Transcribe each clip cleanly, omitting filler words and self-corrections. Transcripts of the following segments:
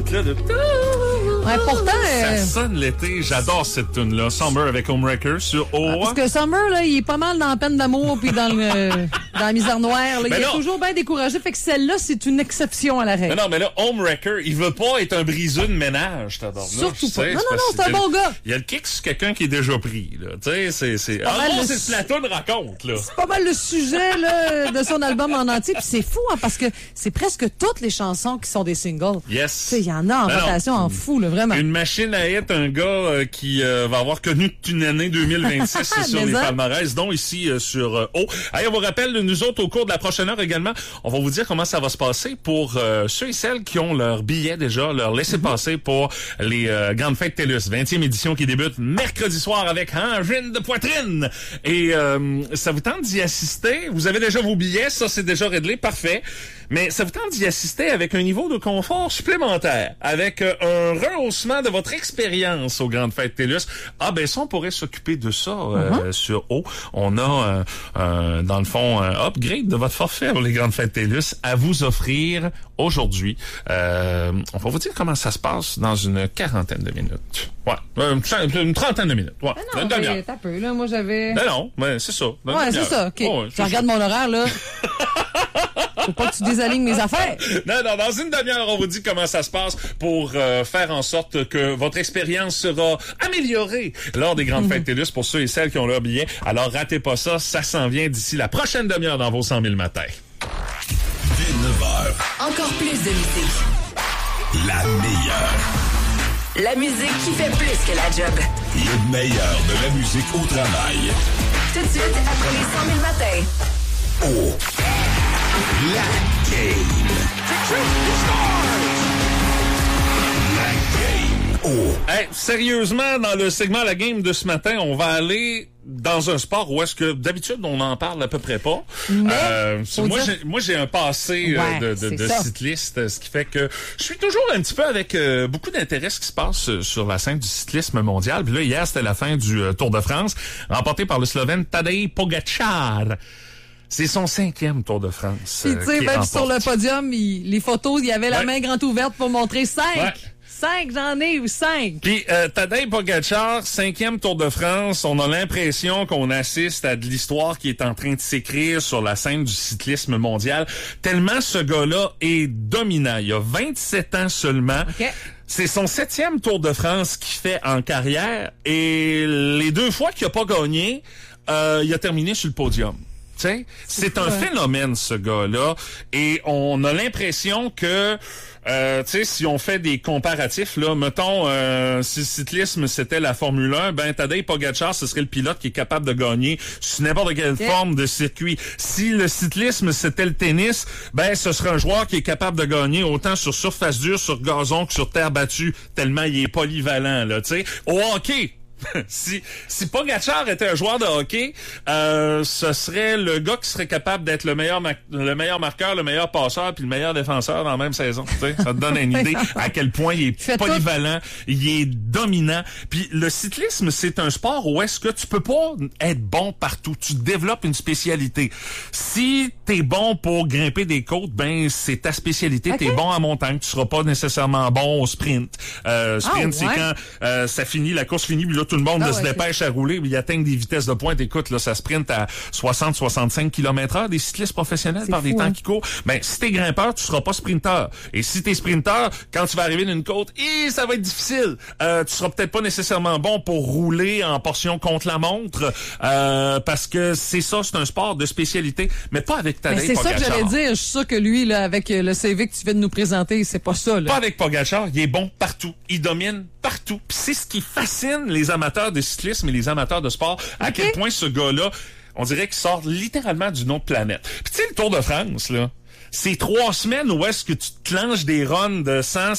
bout-là de... Ouais, pourtant... Ça sonne l'été. J'adore cette tune-là. Summer avec Homewrecker sur O. Parce que Summer, là, il est pas mal dans la peine d'amour puis dans la misère noire. Là. Il est toujours bien découragé. Fait que celle-là, c'est une exception à la règle. Non, mais là, Homewrecker, il veut pas être un briseux de ménage, t'adores. Surtout pas. Non, c'est un bon gars. Il y a le kick sur quelqu'un qui est déjà pris, là. Tu sais, c'est... Ah non, c'est ce que la tune raconte, là. C'est pas mal le sujet, là, de son album en entier. Puis c'est fou, hein, parce que c'est presque toutes les chansons qui sont des singles. Yes. Tu sais, il y en a en rotation en fou, là, vraiment. Une machine à hit, un gars qui va avoir connu toute une année 2026 sur les palmarès, dont ici sur O. Allez, on vous rappelle, nous autres, au cours de la prochaine heure également, on va vous dire comment ça va se passer pour ceux et celles qui ont leur billet déjà, leur laissez-passer pour les Grandes Fêtes TELUS, 20e édition qui débute mercredi soir avec Angine de poitrine. Et ça vous tente d'y assister? Vous avez déjà vos billets, ça c'est déjà réglé, parfait. Mais ça vous tente d'y assister avec un niveau de confort supplémentaire, avec un rehaussement de votre expérience aux Grandes Fêtes TELUS. Ah ben ça, on pourrait s'occuper de ça sur O. On a, dans le fond, un upgrade de votre forfait pour les Grandes Fêtes TELUS à vous offrir aujourd'hui. On va vous dire comment ça se passe dans une quarantaine de minutes. Ouais, une trentaine de minutes. Ouais, une demi-heure. T'as peu, là. Moi, j'avais... Non, mais c'est ça. Ouais, c'est ça. OK. Oh, je regarde mon horaire, là. Faut pas que tu désalignes mes affaires. Non, dans une demi-heure, on vous dit comment ça se passe pour faire en sorte que votre expérience sera améliorée lors des Grandes Fêtes TELUS pour ceux et celles qui ont leur billet. Alors, ratez pas ça, ça s'en vient d'ici la prochaine demi-heure dans vos 100 000 matins. Dès 9h. Encore plus de musique. La meilleure. La musique qui fait plus que la job. Le meilleur de la musique au travail. Tout de suite, après les 100 000 matins. Oh. La game. La game. Oh. Hey, sérieusement, dans le segment La Game de ce matin, on va aller dans un sport où est-ce que d'habitude on n'en parle à peu près pas. Moi j'ai un passé de cycliste, ce qui fait que je suis toujours un petit peu avec beaucoup d'intérêt ce qui se passe sur la scène du cyclisme mondial. Puis là hier c'était la fin du Tour de France, remporté par le Slovène Tadej Pogačar. C'est son 5e Tour de France. Puis tu sais, même sur le podium, les photos, il y avait la main grande ouverte pour montrer 5. Ouais. 5, j'en ai, ou 5. Puis Tadej Pogačar, 5e Tour de France, on a l'impression qu'on assiste à de l'histoire qui est en train de s'écrire sur la scène du cyclisme mondial, tellement ce gars-là est dominant. Il a 27 ans seulement. Okay. C'est son 7e Tour de France qu'il fait en carrière, et les 2 fois qu'il a pas gagné, il a terminé sur le podium. C'est un phénomène, ce gars-là, et on a l'impression que si on fait des comparatifs, là, mettons, si le cyclisme c'était la Formule 1, ben Tadej Pogačar, ce serait le pilote qui est capable de gagner sur n'importe quelle forme de circuit. Si le cyclisme c'était le tennis, ben ce serait un joueur qui est capable de gagner autant sur surface dure, sur gazon que sur terre battue, tellement il est polyvalent, là, tu sais. Au hockey, si Pogačar était un joueur de hockey, ce serait le gars qui serait capable d'être le meilleur marqueur, le meilleur passeur puis le meilleur défenseur dans la même saison. T'sais, ça te donne une idée à quel point il est polyvalent, il est dominant. Puis le cyclisme, c'est un sport où est-ce que tu peux pas être bon partout. Tu développes une spécialité. Si t'es bon pour grimper des côtes, ben c'est ta spécialité. Okay. T'es bon en montagne. Tu seras pas nécessairement bon au sprint. C'est quand ça finit, la course finit, puis là, tout le monde se dépêche à rouler, ils atteignent des vitesses de pointe. Écoute, là, ça sprint à 60-65 km/h, des cyclistes professionnels par des temps qui courent. Ben, si t'es grimpeur, tu seras pas sprinteur. Et si t'es sprinteur, quand tu vas arriver d'une côte, ça va être difficile. Tu seras peut-être pas nécessairement bon pour rouler en portion contre la montre, parce que c'est un sport de spécialité, mais pas avec Tadej Pogačar. C'est ça que j'allais dire. Je suis sûr que lui, là, avec le CV que tu viens de nous présenter, c'est pas ça, là. Pas avec Pogačar. Il est bon partout. Il domine partout. Puis c'est ce qui fascine les amateurs de cyclisme et les amateurs de sport, à quel point ce gars-là, on dirait qu'il sort littéralement d'une autre planète. Puis tu sais, le Tour de France, là, c'est 3 semaines où est-ce que tu te clenches des runs de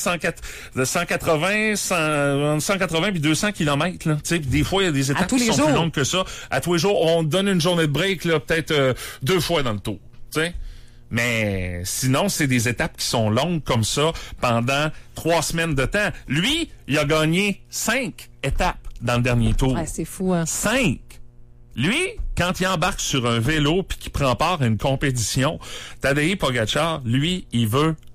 180 puis 200 km, là. Tu sais, des fois, il y a des étapes qui sont plus longues que ça. À tous les jours, on donne une journée de break, là, peut-être 2 fois dans le tour, tu sais. Mais sinon, c'est des étapes qui sont longues comme ça pendant 3 semaines de temps. Lui, il a gagné 5 étapes dans le dernier tour. Ouais, c'est fou, hein? 5! Lui, quand il embarque sur un vélo puis qu'il prend part à une compétition, Tadej Pogačar, lui, il veut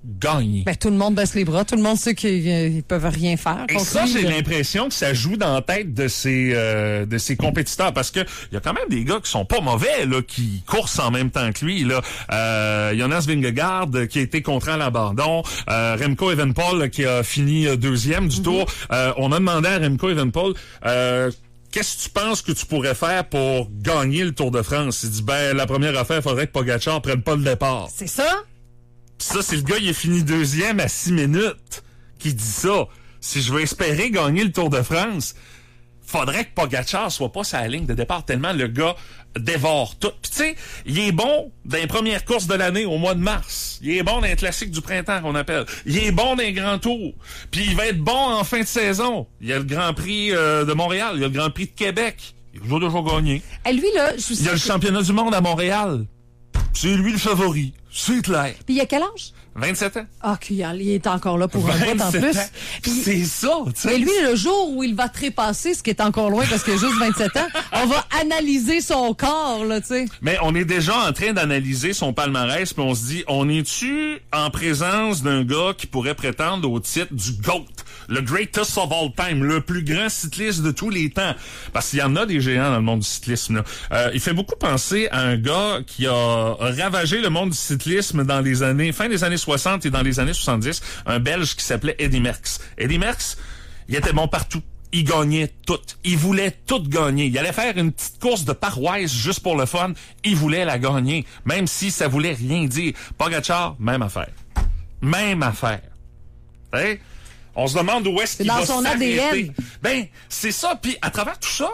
gagner. Ben, tout le monde baisse les bras. Tout le monde sait qu'ils peuvent rien faire. Et ça, j'ai l'impression que ça joue dans la tête de ces compétiteurs, parce que il y a quand même des gars qui sont pas mauvais, là, qui coursent en même temps que lui, là. Jonas Vingegaard, qui a été contraint à l'abandon. Remco Evenepoel, qui a fini deuxième du tour. On a demandé à Remco Evenepoel, qu'est-ce que tu penses que tu pourrais faire pour gagner le Tour de France? Il dit, la première affaire, il faudrait que Pogačar prenne pas le départ. C'est ça? Ça, c'est le gars, il a fini deuxième à 6 minutes, qui dit ça. Si je veux espérer gagner le Tour de France, faudrait que Pogačar soit pas sur la ligne de départ, tellement le gars dévore tout. Puis tu sais, il est bon dans les premières courses de l'année, au mois de mars. Il est bon dans les classiques du printemps, qu'on appelle. Il est bon dans les grands tours. Puis il va être bon en fin de saison. Il y a le Grand Prix de Montréal, il y a le Grand Prix de Québec. Il va déjà gagner. Et lui, là, il y a le championnat du monde à Montréal. C'est lui le favori. C'est clair. Puis il a quel âge? 27 ans. Ah, il est encore là pour un bout en plus. C'est ça, tu sais. Mais lui, le jour où il va trépasser, ce qui est encore loin parce qu'il a juste 27 ans, on va analyser son corps, là, tu sais. Mais on est déjà en train d'analyser son palmarès, puis on se dit, on est-tu en présence d'un gars qui pourrait prétendre au titre du GOAT, le greatest of all time, le plus grand cycliste de tous les temps? Parce qu'il y en a des géants dans le monde du cyclisme, là. Il fait beaucoup penser à un gars qui a ravagé le monde du cyclisme dans les fin des années 60 et dans les années 70, un Belge qui s'appelait Eddy Merckx. Eddy Merckx, il était bon partout. Il gagnait tout. Il voulait tout gagner. Il allait faire une petite course de paroisse juste pour le fun. Il voulait la gagner, même si ça voulait rien dire. Pogačar, même affaire. Même affaire. Hein? On se demande où est-ce qu'il va s'arrêter. Ben, c'est ça. Puis à travers tout ça,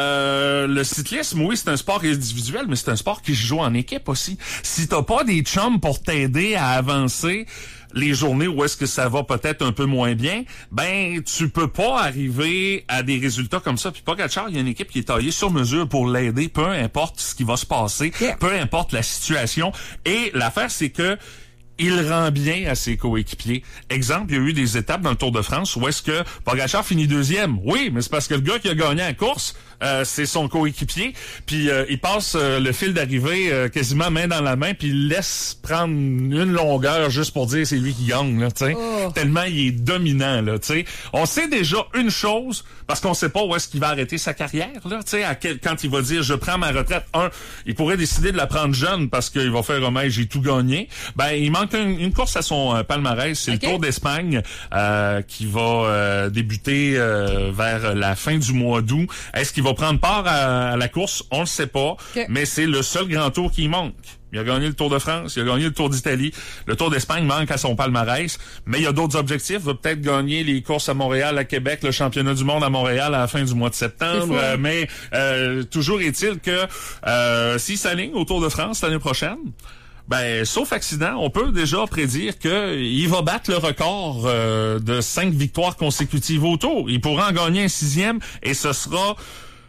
le cyclisme, oui, c'est un sport individuel, mais c'est un sport qui se joue en équipe aussi. Si t'as pas des chums pour t'aider à avancer les journées où est-ce que ça va peut-être un peu moins bien, ben tu peux pas arriver à des résultats comme ça. Puis Pogačar, il y a une équipe qui est taillée sur mesure pour l'aider, peu importe ce qui va se passer, peu importe la situation. Et l'affaire, c'est que il rend bien à ses coéquipiers. Exemple, il y a eu des étapes dans le Tour de France où est-ce que Pogačar finit deuxième. Oui, mais c'est parce que le gars qui a gagné la course, c'est son coéquipier. Puis il passe le fil d'arrivée quasiment main dans la main, puis il laisse prendre une longueur juste pour dire c'est lui qui gagne, là, tu sais. Tellement il est dominant, là, tu sais. On sait déjà une chose, parce qu'on sait pas où est-ce qu'il va arrêter sa carrière, là, tu sais, quand il va dire je prends ma retraite. Il pourrait décider de la prendre jeune parce qu'il va faire hommage, j'ai tout gagné. Ben, il manque une course à son palmarès, c'est le Tour d'Espagne qui va débuter vers la fin du mois d'août. Est-ce qu'il va prendre part à la course? On le sait pas, mais c'est le seul grand tour qui manque. Il a gagné le Tour de France, il a gagné le Tour d'Italie. Le Tour d'Espagne manque à son palmarès, mais il y a d'autres objectifs. Il va peut-être gagner les courses à Montréal, à Québec, le championnat du monde à Montréal à la fin du mois de septembre. Mais toujours est-il que s'il s'aligne au Tour de France l'année prochaine, ben, sauf accident, on peut déjà prédire que il va battre le record de 5 victoires consécutives au Tour. Il pourra en gagner un 6e et ce sera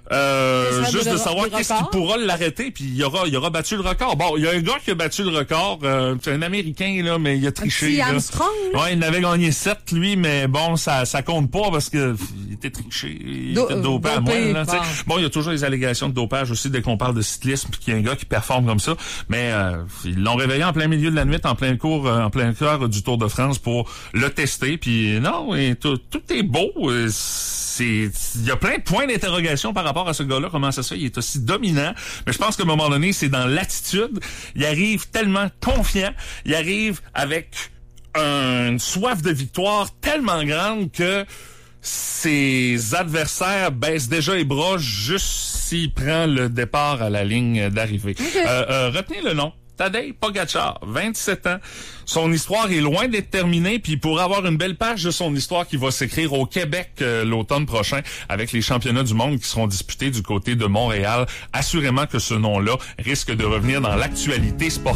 juste de savoir qu'est-ce qui pourra l'arrêter, puis il aura battu le record. Bon, il y a un gars qui a battu le record, c'est un Américain, là, mais il a triché. Armstrong, là? Ouais, il en avait gagné 7, lui, mais bon, ça compte pas parce que il était triché. Il était dopé à moins, là, t'sais. Bon, il y a toujours les allégations de dopage aussi dès qu'on parle de cyclisme, puis qu'il y a un gars qui performe comme ça, mais ils l'ont réveillé en plein milieu de la nuit, en plein cœur du Tour de France pour le tester, puis non, et tout est beau. Il y a plein de points d'interrogation par rapport à ce gars-là, comment ça se fait, il est aussi dominant, mais je pense qu'à un moment donné, c'est dans l'attitude, il arrive tellement confiant, il arrive avec une soif de victoire tellement grande que ses adversaires baissent déjà les bras juste s'il prend le départ à la ligne d'arrivée. Retenez le nom. Tadej Pogačar, 27 ans. Son histoire est loin d'être terminée, puis il pourra avoir une belle page de son histoire qui va s'écrire au Québec l'automne prochain avec les championnats du monde qui seront disputés du côté de Montréal. Assurément que ce nom-là risque de revenir dans l'actualité sportive.